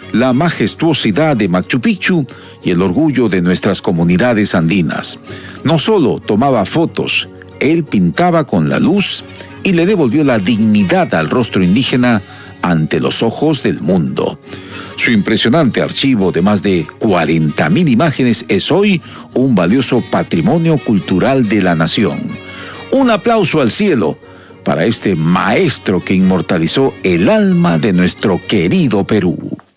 la majestuosidad de Machu Picchu y el orgullo de nuestras comunidades andinas. No solo tomaba fotos, él pintaba con la luz y le devolvió la dignidad al rostro indígena ante los ojos del mundo. Su impresionante archivo de más de 40,000 imágenes es hoy un valioso patrimonio cultural de la nación. Un aplauso al cielo para este maestro que inmortalizó el alma de nuestro querido Perú.